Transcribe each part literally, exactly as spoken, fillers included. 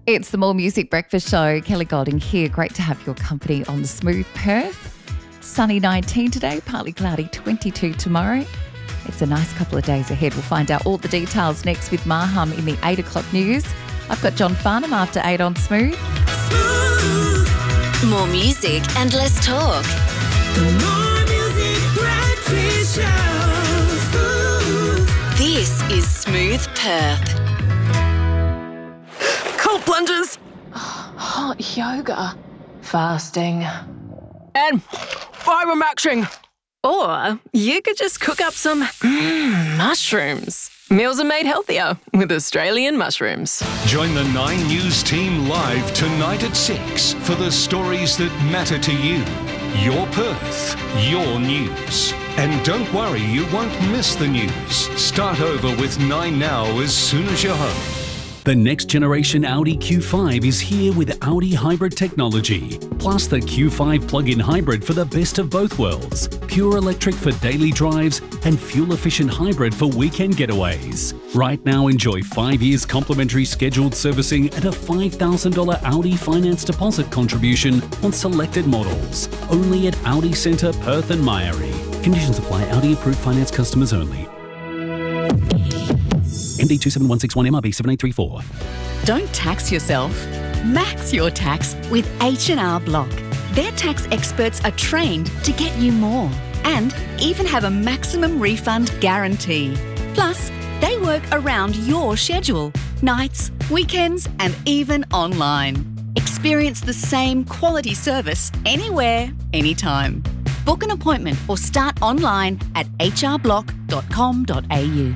It's the More Music Breakfast Show. Kelly Golding here. Great to have your company on the Smooth Perth. Sunny nineteen today, partly cloudy twenty-two tomorrow. It's a nice couple of days ahead. We'll find out all the details next with Maham in the eight o'clock news. I've got John Farnham after eight on Smooth. Smooth. More music and less talk. The More Music Breakfast Show. Smooth. This is Smooth Perth. Cold plunges. Hot yoga. Fasting. And fibre-maxing. Or you could just cook up some mm, mushrooms. Meals are made healthier with Australian mushrooms. Join the Nine News team live tonight at six for the stories that matter to you. Your Perth, your news. And don't worry, you won't miss the news. Start over with Nine Now as soon as you're home. The next generation Audi Q five is here with Audi hybrid technology, plus the Q five plug-in hybrid for the best of both worlds, pure electric for daily drives and fuel-efficient hybrid for weekend getaways. Right now, enjoy five years complimentary scheduled servicing and a five thousand dollars Audi finance deposit contribution on selected models. Only at Audi Centre, Perth and Myrie. Conditions apply. Audi approved finance customers only. M D two seven one six one M R B seven eight three four. Don't tax yourself. Max your tax with H and R Block. Their tax experts are trained to get you more and even have a maximum refund guarantee. Plus, they work around your schedule, nights, weekends, and even online. Experience the same quality service anywhere, anytime. Book an appointment or start online at h r block dot com dot a u.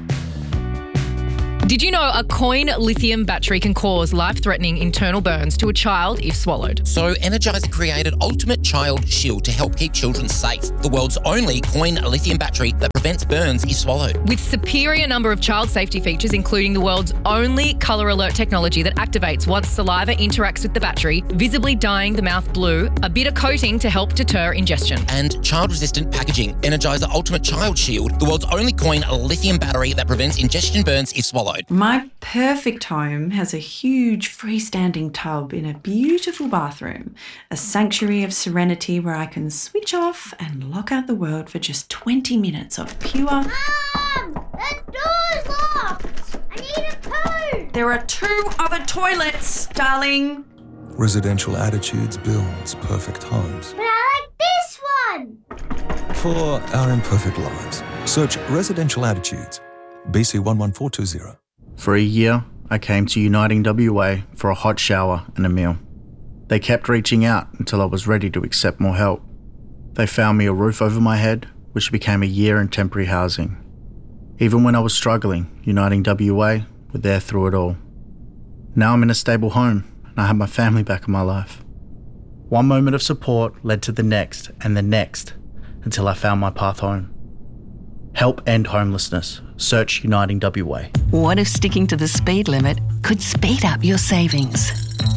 Did you know a coin lithium battery can cause life-threatening internal burns to a child if swallowed? So Energizer created Ultimate Child Shield to help keep children safe. The world's only coin lithium battery that prevents burns if swallowed. With superior number of child safety features, including the world's only colour alert technology that activates once saliva interacts with the battery, visibly dyeing the mouth blue, a bitter coating to help deter ingestion. And child-resistant packaging. Energizer Ultimate Child Shield, the world's only coin lithium battery that prevents ingestion burns if swallowed. My perfect home has a huge freestanding tub in a beautiful bathroom, a sanctuary of serenity where I can switch off and lock out the world for just twenty minutes of pure... Mum! The door's locked! I need a poo! There are two other toilets, darling. Residential Attitudes builds perfect homes. But I like this one! For our imperfect lives, search Residential Attitudes, B C one one four two zero. For a year, I came to Uniting W A for a hot shower and a meal. They kept reaching out until I was ready to accept more help. They found me a roof over my head, which became a year in temporary housing. Even when I was struggling, Uniting W A were there through it all. Now I'm in a stable home and I have my family back in my life. One moment of support led to the next and the next until I found my path home. Help end homelessness. Search Uniting W A. What if sticking to the speed limit could speed up your savings?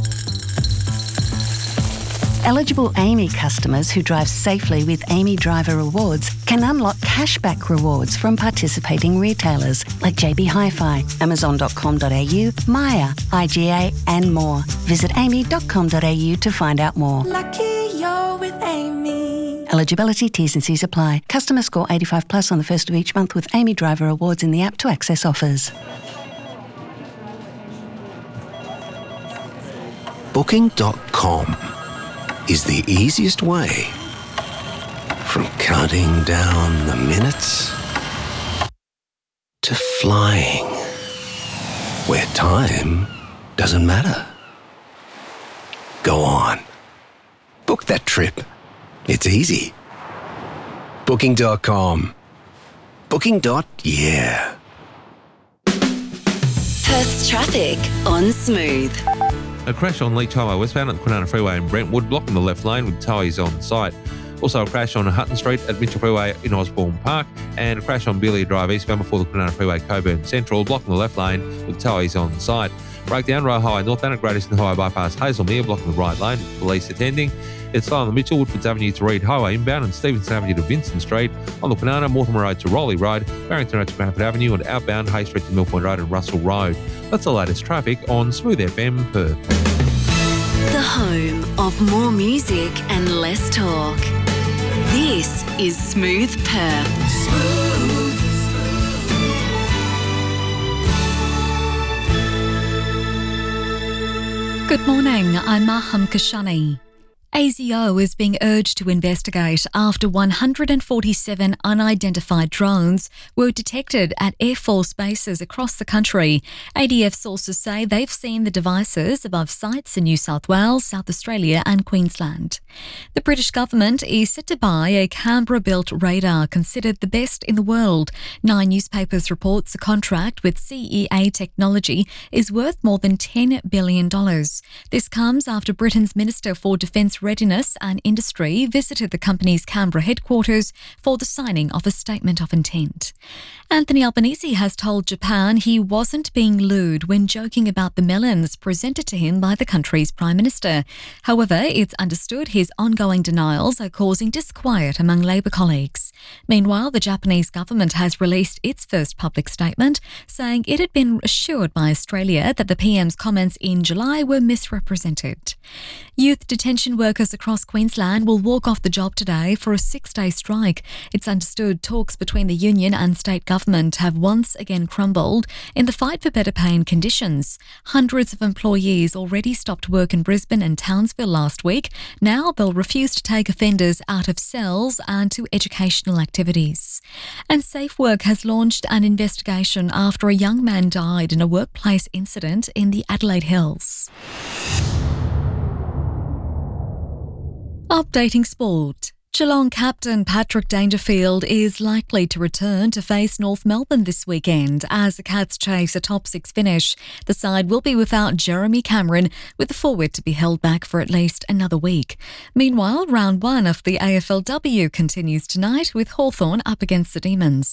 Eligible Amy customers who drive safely with Amy Driver Rewards can unlock cashback rewards from participating retailers like J B Hi-Fi, amazon dot com dot a u, Maya, I G A and more. Visit amy dot com dot a u to find out more. Lucky you're with Amy. Eligibility, T's and C's apply. Customer score eighty-five plus on the first of each month with Amy Driver Awards in the app to access offers. Booking dot com is the easiest way from counting down the minutes to flying where time doesn't matter. Go on. Book that trip. It's easy. Booking dot com. Booking. Yeah. Perth's traffic on Smooth. A crash on Leach Highway westbound at the Kwinana Freeway in Brentwood, blocking the left lane with towies on site. Also a crash on Hutton Street at Mitchell Freeway in Osborne Park, and a crash on Beelia Drive eastbound before the Kwinana Freeway Coburn Central, blocking the left lane with towies on site. Breakdown Royal Highway northbound at Great Eastern Highway bypass Hazelmere, blocking the right lane with police attending. It's slow on the Mitchell, Woodfords Avenue to Reed Highway inbound and Stevenson Avenue to Vincent Street. On the Kwinana, Mortimer Road to Rowley Road, Barrington Road to Bradford Avenue and outbound Hay Street to Mill Point Road and Russell Road. That's the latest traffic on Smooth F M Perth. The home of more music and less talk. This is Smooth Perth. Smooth. Good morning, I'm Maham Kashani. A S I O is being urged to investigate after one hundred forty-seven unidentified drones were detected at Air Force bases across the country. A D F sources say they've seen the devices above sites in New South Wales, South Australia and Queensland. The British government is set to buy a Canberra-built radar considered the best in the world. Nine Newspapers reports the contract with C E A Technology is worth more than ten billion dollars. This comes after Britain's Minister for Defence Readiness and Industry visited the company's Canberra headquarters for the signing of a statement of intent. Anthony Albanese has told Japan he wasn't being lewd when joking about the melons presented to him by the country's Prime Minister. However, it's understood his ongoing denials are causing disquiet among Labour colleagues. Meanwhile, the Japanese government has released its first public statement, saying it had been assured by Australia that the P M's comments in July were misrepresented. Youth detention workers across Queensland will walk off the job today for a six-day strike. It's understood talks between the union and state government have once again crumbled in the fight for better pay and conditions. Hundreds of employees already stopped work in Brisbane and Townsville last week. Now they'll refuse to take offenders out of cells and to educational activities. And SafeWork has launched an investigation after a young man died in a workplace incident in the Adelaide Hills. Updating sport. Geelong captain Patrick Dangerfield is likely to return to face North Melbourne this weekend as the Cats chase a top six finish. The side will be without Jeremy Cameron, with the forward to be held back for at least another week. Meanwhile, round one of the A F L W continues tonight with Hawthorn up against the Demons.